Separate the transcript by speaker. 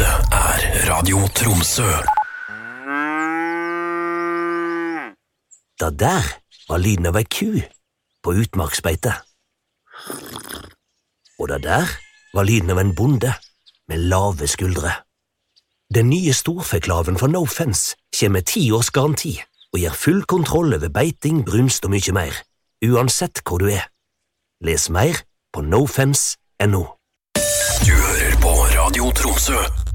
Speaker 1: Dette Radio Tromsø.
Speaker 2: Da der var lyden av ei ku på utmarksbeite. Og da der var lyden av en bonde med lave skuldre. Den nye storfeklaven fra No Fence kommer med 10 års garanti og gir full kontroll over beiting, brunst og mye mer, uansett hvor du er. Les mer på nofence.no.
Speaker 1: Du hører på Radio Tromsø.